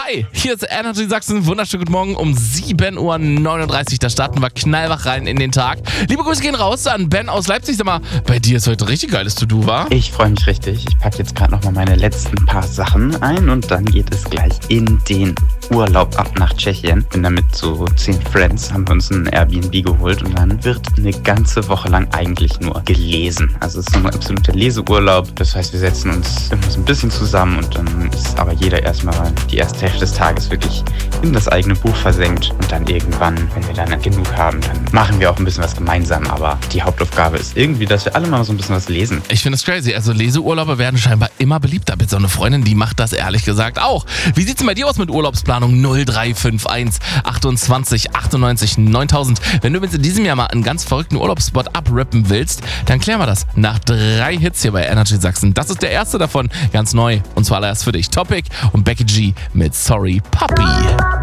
Hi, hier ist Energy Sachsen. Wunderschönen guten Morgen um 7.39 Uhr. Da starten wir knallwach rein in den Tag. Liebe Grüße gehen raus an Ben aus Leipzig. Sag mal, bei dir ist heute richtig geiles To-Do, wa? Ich freue mich richtig. Ich packe jetzt gerade nochmal meine letzten paar Sachen ein und dann geht es gleich in den Urlaub ab nach Tschechien. Bin damit so 10 Friends, haben wir uns ein Airbnb geholt und dann wird eine ganze Woche lang eigentlich nur gelesen. Also es ist so ein absoluter Leseurlaub. Das heißt, wir setzen uns immer so ein bisschen zusammen und dann ist aber jeder erstmal die erste Hälfte des Tages wirklich in das eigene Buch versenkt und dann irgendwann, wenn wir dann genug haben, dann machen wir auch ein bisschen was gemeinsam. Aber die Hauptaufgabe ist irgendwie, dass wir alle mal so ein bisschen was lesen. Ich finde es crazy. Also Leseurlaube werden scheinbar immer beliebter. Mit so einer Freundin, die macht das ehrlich gesagt auch. Wie sieht's denn bei dir aus mit Urlaubsplanung? 0351 28 98 9000. Wenn du jetzt in diesem Jahr mal einen ganz verrückten Urlaubsspot abrippen willst, dann klären wir das nach 3 Hits hier bei Energy Sachsen. Das ist der erste davon, ganz neu. Und zwar allererst für dich. Topic und Becky G mit Sorry Puppy.